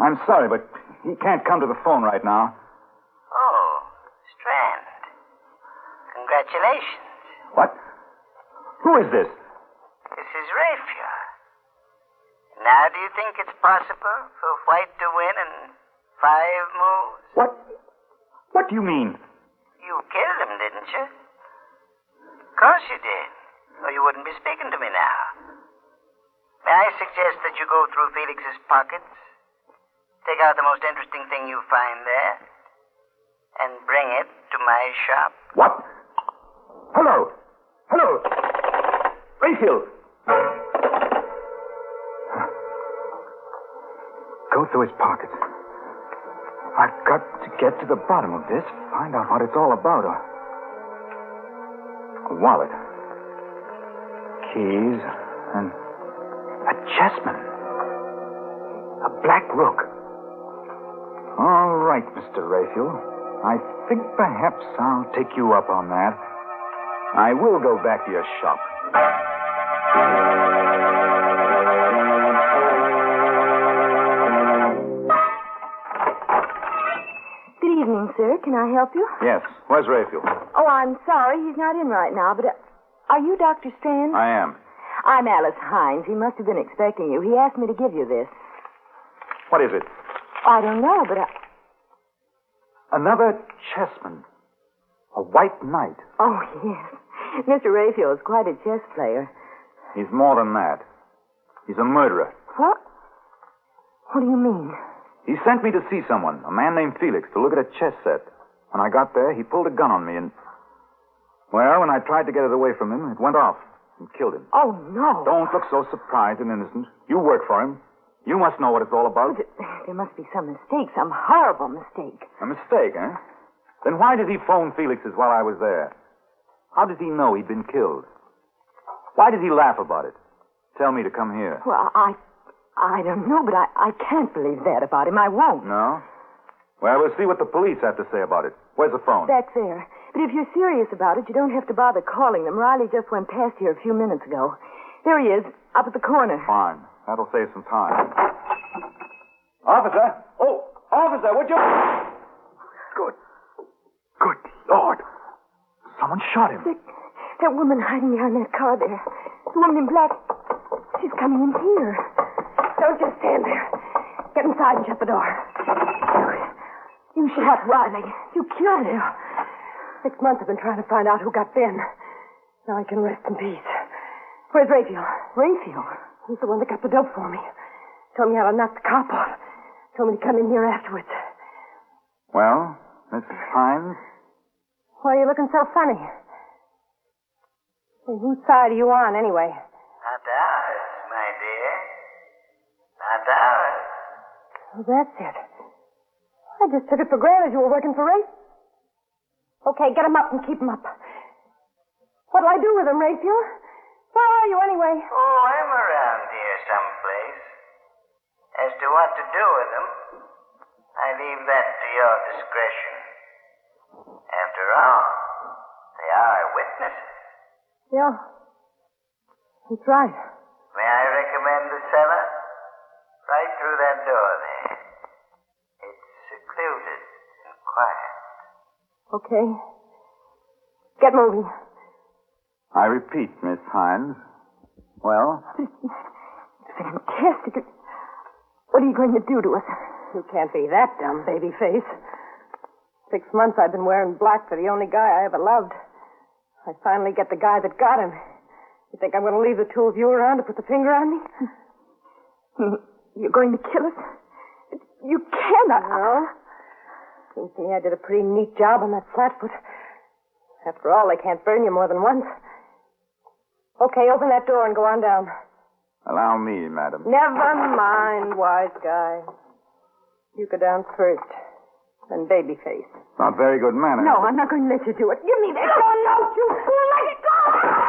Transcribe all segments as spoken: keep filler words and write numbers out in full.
I'm sorry, but he can't come to the phone right now. Oh, Strand. Congratulations. What? Who is this? This is Raphael. Now, do you think it's possible for White to win in five moves? What? What do you mean? You killed him, didn't you? Of course you did. Or you wouldn't be speaking to me now. May I suggest that you go through Felix's pockets, take out the most interesting thing you find there, and bring it to my shop? What? Hello! Hello! Raphael! Go through his pockets. I've got to get to the bottom of this, find out what it's all about. A, a wallet. Keys and a chessman. A black rook. All right, Mister Raphael. I think perhaps I'll take you up on that. I will go back to your shop. Good evening, sir. Can I help you? Yes. Where's Raphael? Oh, I'm sorry. He's not in right now, but... Uh, are you Doctor Strand? I am. I'm Alice Hines. He must have been expecting you. He asked me to give you this. What is it? I don't know, but I... Another chessman. A white knight. Oh, yes. Mister Raphael is quite a chess player. He's more than that. He's a murderer. What? What do you mean? He sent me to see someone, a man named Felix, to look at a chess set. When I got there, he pulled a gun on me and... Well, when I tried to get it away from him, it went off and killed him. Oh, no. Don't look so surprised and innocent. You work for him. You must know what it's all about. But there must be some mistake, some horrible mistake. A mistake, eh? Then why did he phone Felix's while I was there? How did he know he'd been killed? Why did he laugh about it? Tell me to come here. Well, I... I don't know, but I, I can't believe that about him. I won't. No? Well, we'll see what the police have to say about it. Where's the phone? That's there. But if you're serious about it, you don't have to bother calling them. Riley just went past here a few minutes ago. There he is, up at the corner. Fine. That'll save some time. Officer! Oh, officer, would you... Good. Good Lord. Someone shot him. That, that woman hiding behind that car there. The woman in black. She's coming in here. Don't just stand there. Get inside and shut the door. You, you shot Riley. You killed him. Six months I've been trying to find out who got Ben. Now I can rest in peace. Where's Raphael? Raphael? He's the one that got the dope for me. Told me how to knock the cop off. Told me to come in here afterwards. Well, Missus Hines? Why are you looking so funny? Hey, whose side are you on, anyway? Not ours, my dear. Not ours. Oh, that's it. I just took it for granted you were working for Rafe. Okay, get him up and keep him up. What'll I do with him, Raphael? Where are you, anyway? Oh, I'm around here someplace. As to what to do with them, I leave that to your discretion. After all, they are witnesses. Yeah. That's right. May I recommend the cellar? Right through that door there. It's secluded and quiet. Okay. Get moving. I repeat, Miss Hines. Well? It's fantastic. What are you going to do to us? You can't be that dumb, baby face. Six months I've been wearing black for the only guy I ever loved. I finally get the guy that got him. You think I'm going to leave the two of you around to put the finger on me? You're going to kill us? You cannot. No. Seems to me I did a pretty neat job on that Flatfoot. After all, they can't burn you more than once. Okay, open that door and go on down. Allow me, madam. Never mind, wise guy. You go down first. Then Babyface. Not very good manners. No, I'm not going to let you do it. Give me that gun, don't you fool! Let it go!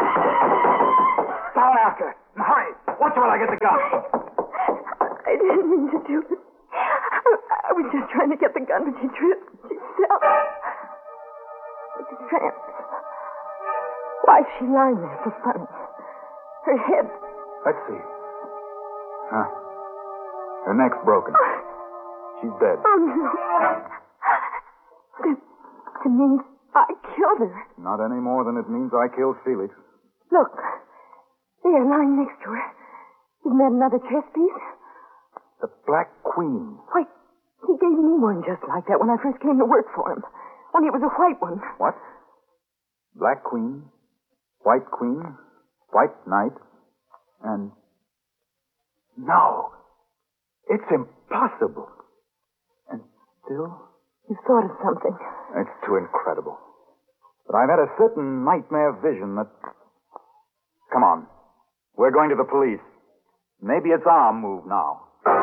Down after. Hurry. Watch while I get the gun. I didn't mean to do it. I was just trying to get the gun, but she tripped. She fell. It's a tramp. Why is she lying there so funny? Her head. Let's see. Huh. Her neck's broken. She's dead. Oh, no. That, that means I killed her. Not any more than it means I killed Felix. Look, there, lying next to her. Isn't that another chess piece? The Black Queen. Why, he gave me one just like that when I first came to work for him. Only it was a white one. What? Black Queen, White Queen, White Knight, and... No. It's impossible. And still... You thought of something. It's too incredible. But I've had a certain nightmare vision that... Come on. We're going to the police. Maybe it's our move now.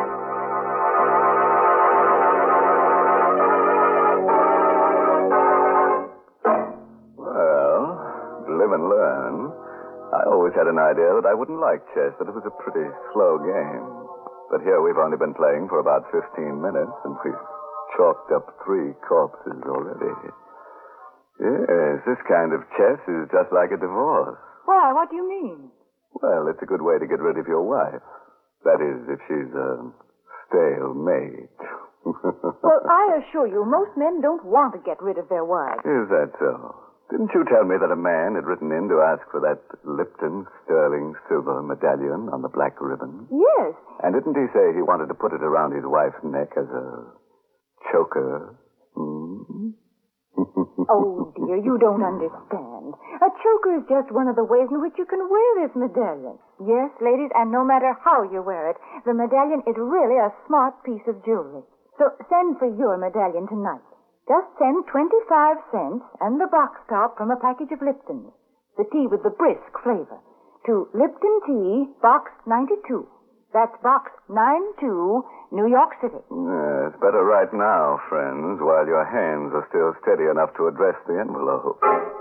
Well, live and learn. I always had an idea that I wouldn't like chess, that it was a pretty slow game. But here we've only been playing for about fifteen minutes, and we've chalked up three corpses already. Yes, this kind of chess is just like a divorce. Why? What do you mean? Well, it's a good way to get rid of your wife. That is, if she's a stale maid. Well, I assure you, most men don't want to get rid of their wives. Is that so? Didn't you tell me that a man had written in to ask for that Lipton sterling silver medallion on the black ribbon? Yes. And didn't he say he wanted to put it around his wife's neck as a choker? Hmm? Oh, dear, you don't understand. A choker is just one of the ways in which you can wear this medallion. Yes, ladies, and no matter how you wear it, the medallion is really a smart piece of jewelry. So send for your medallion tonight. Just send twenty-five cents and the box top from a package of Lipton's, the tea with the brisk flavor, to Lipton Tea, Box ninety-two. That's Box ninety-two, New York City. Yes, better right now, friends, while your hands are still steady enough to address the envelope.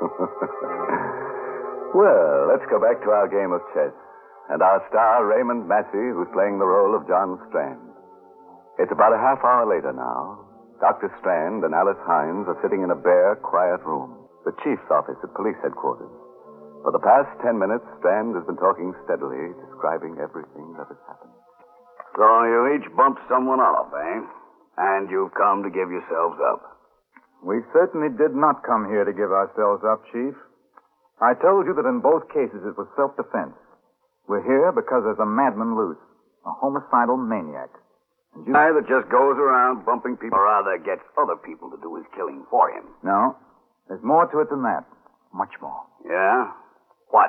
Well, let's go back to our game of chess. And our star, Raymond Massey, who's playing the role of John Strand. It's about a half hour later now. Doctor Strand and Alice Hines are sitting in a bare, quiet room, the chief's office at police headquarters. For the past ten minutes, Strand has been talking steadily, describing everything that has happened. So you each bumped someone off, eh? And you've come to give yourselves up. We certainly did not come here to give ourselves up, Chief. I told you that in both cases it was self-defense. We're here because there's a madman loose, a homicidal maniac. And you... guy that just goes around bumping people, or rather gets other people to do his killing for him. No, there's more to it than that. Much more. Yeah? What?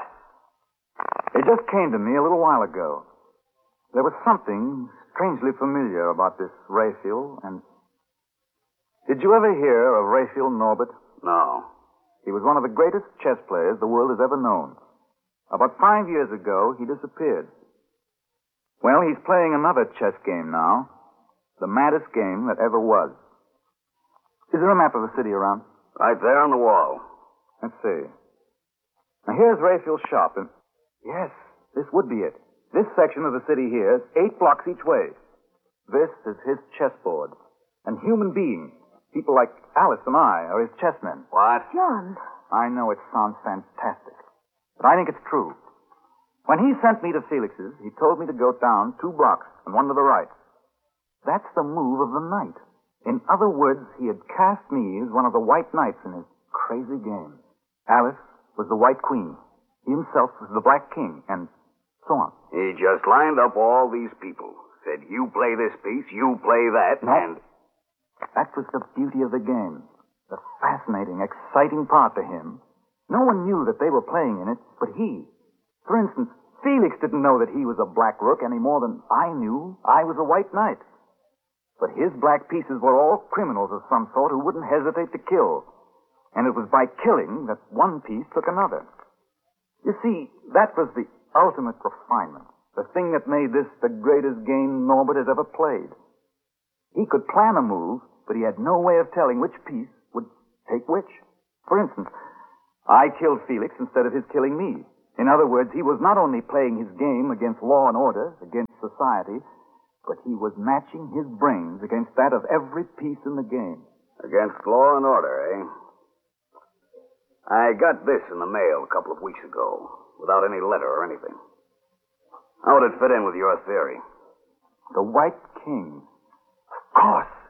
It just came to me a little while ago. There was something strangely familiar about this Raphael, and... Did you ever hear of Raphael Norbert? No. He was one of the greatest chess players the world has ever known. About five years ago, he disappeared. Well, he's playing another chess game now. The maddest game that ever was. Is there a map of the city around? Right there on the wall. Let's see. Now, here's Raphael's shop, and... Yes, this would be it. This section of the city here is eight blocks each way. This is his chessboard. And human beings, people like Alice and I, are his chessmen. What? John. I know it sounds fantastic, but I think it's true. When he sent me to Felix's, he told me to go down two blocks and one to the right. That's the move of the night. In other words, he had cast me as one of the white knights in his crazy game. Alice was the white queen. He himself was the black king, and so on. He just lined up all these people. Said, you play this piece, you play that, no. and... That was the beauty of the game. The fascinating, exciting part to him. No one knew that they were playing in it, but he. For instance, Felix didn't know that he was a black rook any more than I knew I was a white knight. But his black pieces were all criminals of some sort who wouldn't hesitate to kill. And it was by killing that one piece took another. You see, that was the ultimate refinement. The thing that made this the greatest game Norbert has ever played. He could plan a move, but he had no way of telling which piece would take which. For instance, I killed Felix instead of his killing me. In other words, he was not only playing his game against law and order, against society, but he was matching his brains against that of every piece in the game. Against law and order, eh? I got this in the mail a couple of weeks ago, without any letter or anything. How would it fit in with your theory? The White King. Of course.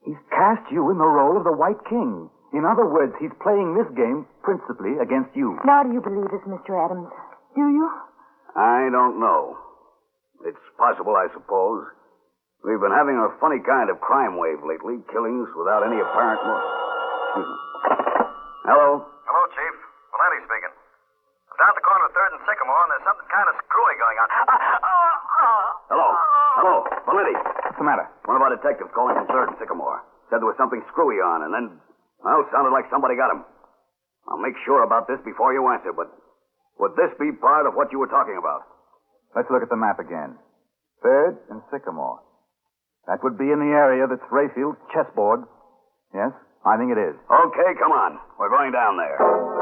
He's cast you in the role of the White King. In other words, he's playing this game principally against you. Now do you believe us, Mister Adams? Do you? I don't know. It's possible, I suppose. We've been having a funny kind of crime wave lately, killings without any apparent motive. Excuse me. Hello? Hello, Chief. Valenti speaking. I'm down at the corner of third and Sycamore, and there's something kind of screwy going on. Hello? Hello? Valenti. What's the matter? One of our detectives calling from third and Sycamore. Said there was something screwy on, and then, well, it sounded like somebody got him. I'll make sure about this before you answer, but would this be part of what you were talking about? Let's look at the map again. Third and Sycamore. That would be in the area that's Rayfield's chessboard. Yes, I think it is. Okay, come on. We're going down there.